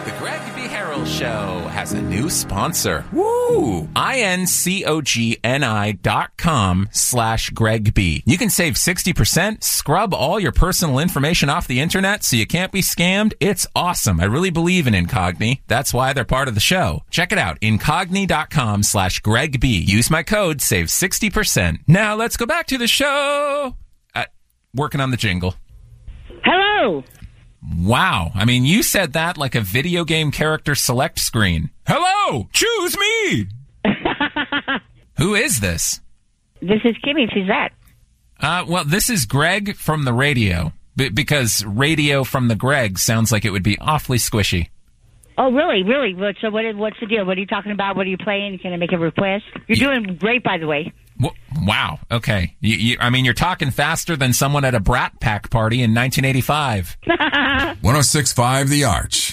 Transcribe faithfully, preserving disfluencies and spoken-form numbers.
The Greg B. Harrell Show has a new sponsor. Woo! I-N-C-O-G-N-I dot com slash Greg B. You can save sixty percent, scrub all your personal information off the internet so you can't be scammed. It's awesome. I really believe in Incogni. That's why they're part of the show. Check it out. Incogni dot com slash Greg B. Use my code, save sixty percent. Now let's go back to the show. Uh, working on the jingle. Hello. Wow. I mean, you said that like a video game character select screen. Hello, choose me. Who is this? This is Kimmy. Who's that? Uh, well, this is Greg from the radio, b- because radio from the Greg sounds like it would be awfully squishy. Oh, really? Really? What, so what, what's the deal? What are you talking about? What are you playing? Can I make a request? You're Yeah. doing great, by the way. W- wow. Okay. You, you, I mean, you're talking faster than someone at a Brat Pack party in nineteen eighty-five. one oh six point five The Arch.